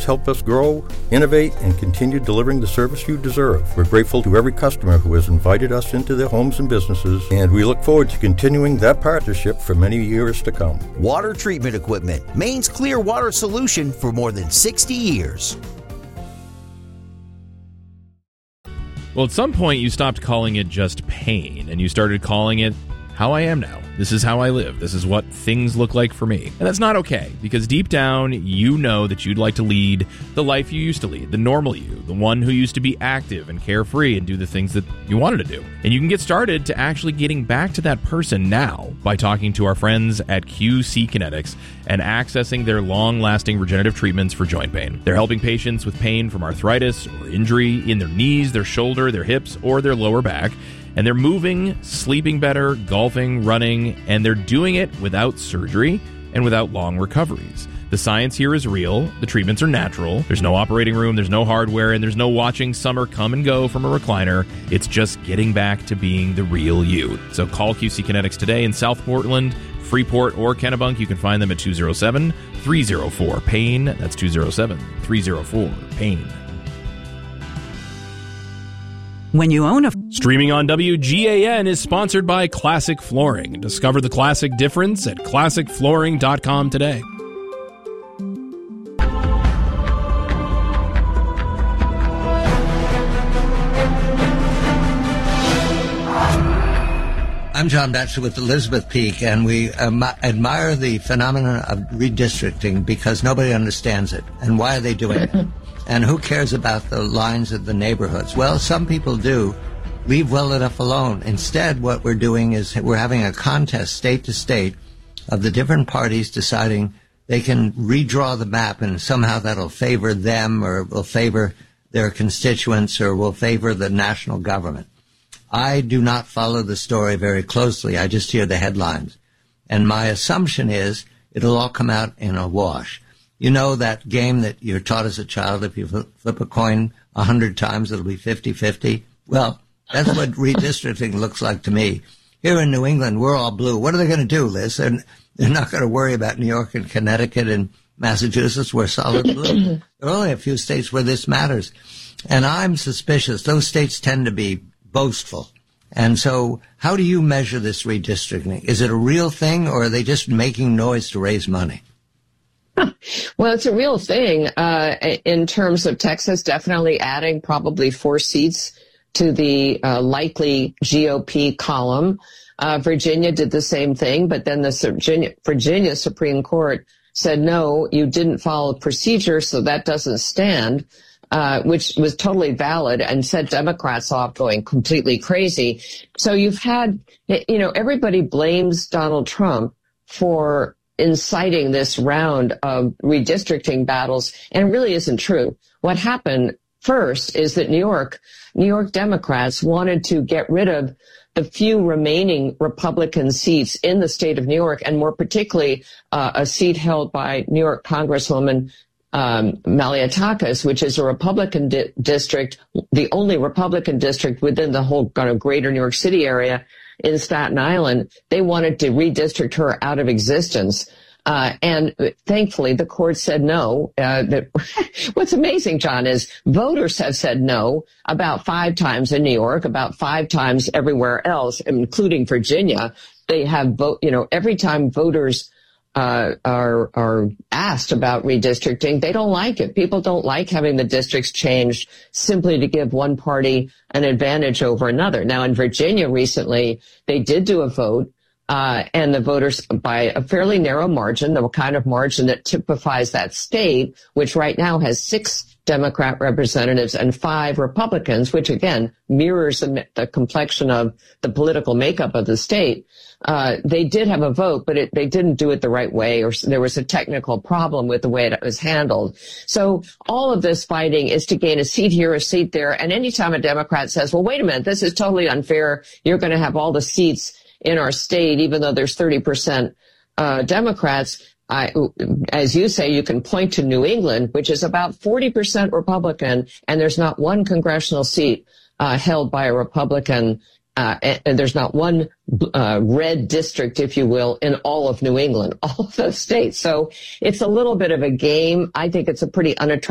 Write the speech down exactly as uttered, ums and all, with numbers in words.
has helped us grow, innovate, and continue delivering the service you deserve. We're grateful to every customer who has invited us into their homes and businesses, and we look forward to continuing that partnership for many years to come. Water treatment equipment, Maine's clear water solution for more than sixty years. Well, at some point you stopped calling it just pain, and you started calling it how I am now. This is how I live. This is what things look like for me. And that's not okay, because deep down, you know that you'd like to lead the life you used to lead, the normal you, the one who used to be active and carefree and do the things that you wanted to do. And you can get started to actually getting back to that person now by talking to our friends at Q C Kinetics and accessing their long-lasting regenerative treatments for joint pain. They're helping patients with pain from arthritis or injury in their knees, their shoulder, their hips, or their lower back. And they're moving, sleeping better, golfing, running, and they're doing it without surgery and without long recoveries. The science here is real. The treatments are natural. There's no operating room, there's no hardware, and there's no watching summer come and go from a recliner. It's just getting back to being the real you. So call Q C Kinetics today in South Portland, Freeport, or Kennebunk. You can find them at two oh seven, three oh four, pain. That's two oh seven, three oh four, pain. When you own a... Streaming on W G A N is sponsored by Classic Flooring. Discover the classic difference at classic flooring dot com today. I'm John Batchelor with Elizabeth Peak, and we um, admire the phenomenon of redistricting because nobody understands it. And why are they doing it? And who cares about the lines of the neighborhoods? Well, some people do. Leave well enough alone. Instead, what we're doing is we're having a contest state to state of the different parties deciding they can redraw the map, and somehow that'll favor them or will favor their constituents or will favor the national government. I do not follow the story very closely. I just hear the headlines. And my assumption is it'll all come out in a wash. You know that game that you're taught as a child, if you flip a coin a hundred times, it'll be fifty-fifty? Well, that's what redistricting looks like to me. Here in New England, we're all blue. What are they going to do, Liz? They're, they're not going to worry about New York and Connecticut and Massachusetts. We're solid blue. There are only a few states where this matters. And I'm suspicious. Those states tend to be boastful. And so how do you measure this redistricting? Is it a real thing, or are they just making noise to raise money? Well, it's a real thing uh, in terms of Texas definitely adding probably four seats to the uh, likely G O P column. Uh, Virginia did the same thing, but then the Virginia, Virginia Supreme Court said, no, you didn't follow procedure, so that doesn't stand, uh, which was totally valid and set Democrats off going completely crazy. So you've had, you know, everybody blames Donald Trump for inciting this round of redistricting battles, and it really isn't true. What happened first is that New York, New York Democrats wanted to get rid of the few remaining Republican seats in the state of New York, and more particularly uh, a seat held by New York Congresswoman um, Malliotakis, which is a Republican di- district, the only Republican district within the whole kind of greater New York City area in Staten Island. They wanted to redistrict her out of existence. Uh, and thankfully, the court said no. Uh, that what's amazing, John, is voters have said no about five times in New York, about five times everywhere else, including Virginia. They have vote, you know, every time voters uh, are are asked about redistricting, they don't like it. People don't like having the districts changed simply to give one party an advantage over another. Now, in Virginia recently, they did do a vote. Uh, and the voters, by a fairly narrow margin, the kind of margin that typifies that state, which right now has six Democrat representatives and five Republicans, which again mirrors the, the complexion of the political makeup of the state. Uh, they did have a vote, but it, they didn't do it the right way, or there was a technical problem with the way it was handled. So all of this fighting is to gain a seat here, a seat there. And anytime a Democrat says, well, wait a minute, this is totally unfair, you're going to have all the seats in our state, even though there's thirty percent uh, Democrats, I, as you say, you can point to New England, which is about forty percent Republican, and there's not one congressional seat uh, held by a Republican. Uh, and there's not one uh, red district, if you will, in all of New England, all of those states. So it's a little bit of a game. I think it's a pretty unattractive